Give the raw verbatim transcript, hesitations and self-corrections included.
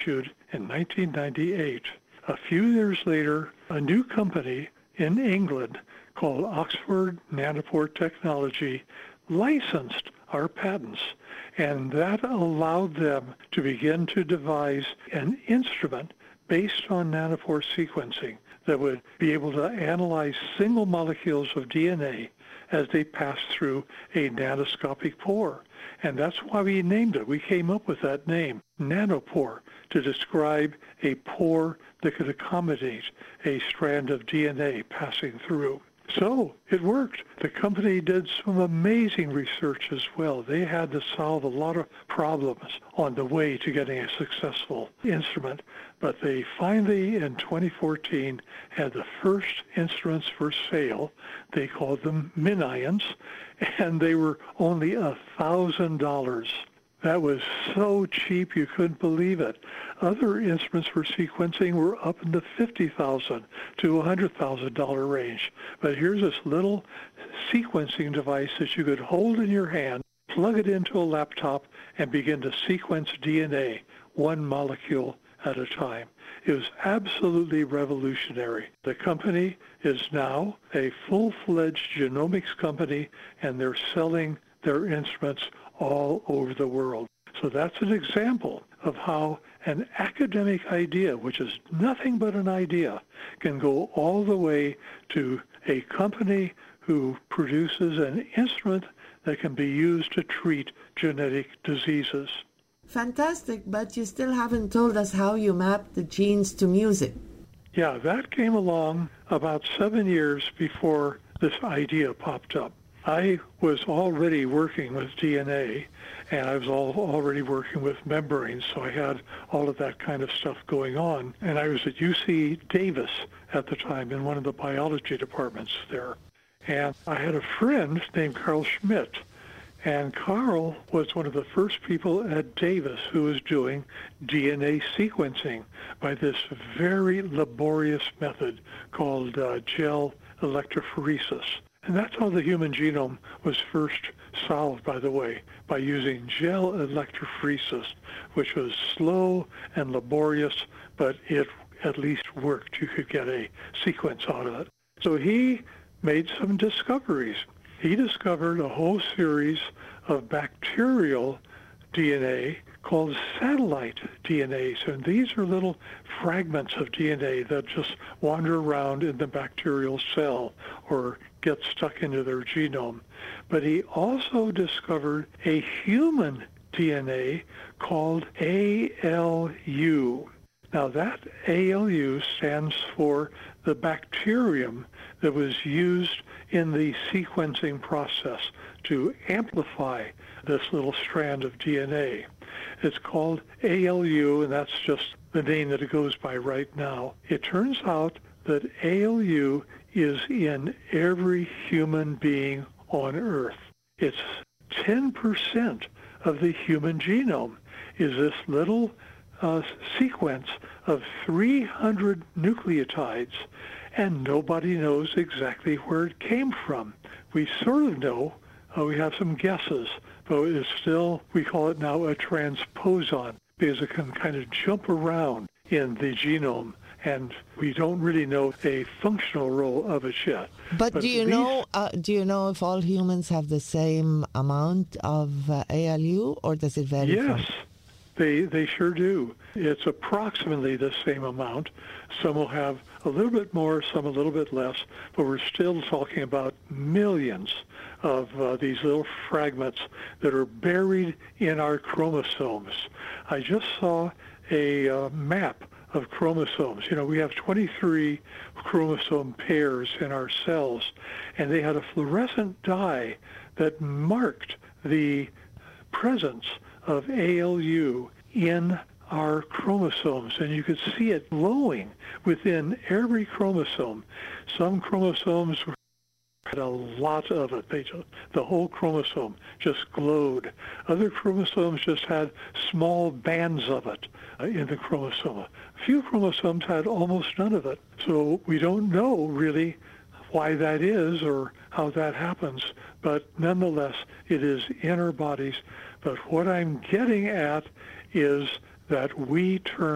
issued in nineteen ninety-eight. A few years later, a new company in England called Oxford Nanopore Technology licensed our patents, and that allowed them to begin to devise an instrument based on nanopore sequencing that would be able to analyze single molecules of D N A as they pass through a nanoscopic pore. And that's why we named it. We came up with that name, nanopore, to describe a pore that could accommodate a strand of D N A passing through. So it worked. The company did some amazing research as well. They had to solve a lot of problems on the way to getting a successful instrument, but they finally, in twenty fourteen, had the first instruments for sale. They called them MinIONs, and they were only a thousand dollars. That was so cheap you couldn't believe it. Other instruments for sequencing were up in the fifty thousand dollars to one hundred thousand dollars range. But here's this little sequencing device that you could hold in your hand, plug it into a laptop, and begin to sequence D N A, one molecule at a time. It was absolutely revolutionary. The company is now a full-fledged genomics company, and they're selling their instruments all over the world. So that's an example of how an academic idea, which is nothing but an idea, can go all the way to a company who produces an instrument that can be used to treat genetic diseases. Fantastic, but you still haven't told us how you mapped the genes to music. Yeah, that came along about seven years before this idea popped up. I was already working with D N A, and I was all, already working with membranes, so I had all of that kind of stuff going on. And I was at U C Davis at the time in one of the biology departments there. And I had a friend named Carl Schmidt, and Carl was one of the first people at Davis who was doing D N A sequencing by this very laborious method called uh, gel electrophoresis. And that's how the human genome was first solved, by the way, by using gel electrophoresis, which was slow and laborious, but it at least worked. You could get a sequence out of it. So he made some discoveries. He discovered a whole series of bacterial D N A called satellite D N As. And these are little fragments of D N A that just wander around in the bacterial cell or get stuck into their genome. But he also discovered a human D N A called A L U. Now that A L U stands for the bacterium that was used in the sequencing process to amplify this little strand of D N A. It's called A L U, and that's just the name that it goes by right now. It turns out that A L U is in every human being on Earth. It's ten percent of the human genome is this little uh, sequence of three hundred nucleotides, and nobody knows exactly where it came from. We sort of know, uh, we have some guesses, but it's still, we call it now a transposon, because it can kind of jump around in the genome, and we don't really know a functional role of it yet. But, but do you these, know? Uh, do you know if all humans have the same amount of uh, A L U, or does it vary? Yes, from? they they sure do. It's approximately the same amount. Some will have a little bit more, some a little bit less, but we're still talking about millions of uh, these little fragments that are buried in our chromosomes. I just saw a uh, map of chromosomes. You know, we have twenty-three chromosome pairs in our cells, and they had a fluorescent dye that marked the presence of A L U in our chromosomes, and you could see it glowing within every chromosome. Some chromosomes had a lot of it. They just, the whole chromosome just glowed. Other chromosomes just had small bands of it uh, in the chromosome. A few chromosomes had almost none of it. So we don't know really why that is or how that happens, but nonetheless, it is in our bodies. But what I'm getting at is that we turn